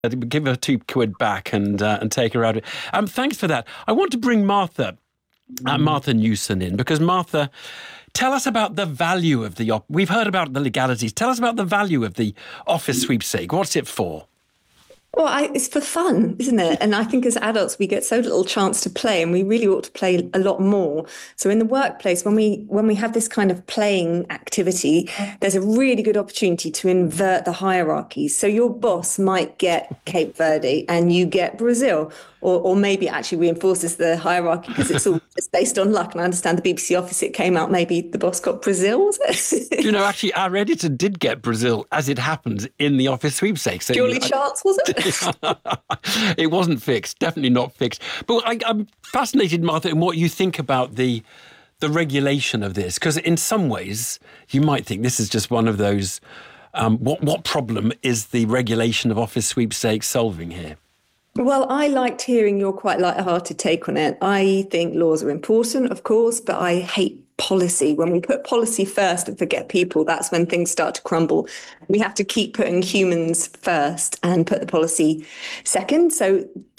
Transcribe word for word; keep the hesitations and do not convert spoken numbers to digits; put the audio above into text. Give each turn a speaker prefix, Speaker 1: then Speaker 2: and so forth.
Speaker 1: Uh, Give her two quid back and uh, and take her out. Um, thanks for that. I want to bring Martha, uh, Martha Newson in because Martha, tell us about the value of the. Op- We've heard about the legalities. Tell us about the value of the office sweepstake. What's it for?
Speaker 2: Well, I, it's for fun, isn't it? And I think as adults, we get so little chance to play, and we really ought to play a lot more. So in the workplace, when we when we have this kind of playing activity, there's a really good opportunity to invert the hierarchies. So your boss might get Cape Verde, and you get Brazil, or or maybe it actually reinforces the hierarchy because it's all just based on luck. And I understand the B B C office it came out maybe the boss got Brazil. Was it?
Speaker 1: You know, actually, our editor did get Brazil, as it happens, in the office sweepstakes. So
Speaker 2: Julie
Speaker 1: I-
Speaker 2: Charles, was it?
Speaker 1: It wasn't fixed, definitely not fixed. But I, I'm fascinated, Martha, in what you think about the the regulation of this, because in some ways you might think this is just one of those. Um, what what problem is the regulation of office sweepstakes solving here?
Speaker 2: Well, I liked hearing your quite light-hearted take on it. I think laws are important, of course, but I hate policy. When we put policy first and forget people, that's when things start to crumble. We have to keep putting humans first and put the policy second. So